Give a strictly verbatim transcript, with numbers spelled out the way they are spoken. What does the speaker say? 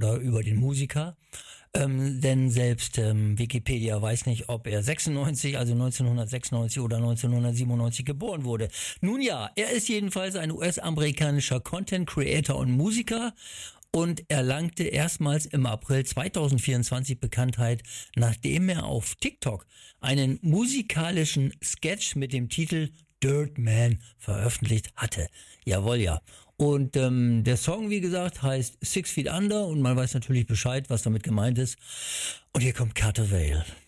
oder über den Musiker. Ähm, denn selbst ähm, Wikipedia weiß nicht, ob er sechsundneunzig, also neunzehnhundertsechsundneunzig oder neunzehnhundertsiebenundneunzig geboren wurde. Nun ja, er ist jedenfalls ein U S-amerikanischer Content Creator und Musiker und erlangte erstmals im April zweitausendvierundzwanzig Bekanntheit, nachdem er auf TikTok einen musikalischen Sketch mit dem Titel Dirt Man veröffentlicht hatte. Jawohl, ja. Und ähm, der Song, wie gesagt, heißt Six Feet Under und man weiß natürlich Bescheid, was damit gemeint ist. Und hier kommt Carter Vale.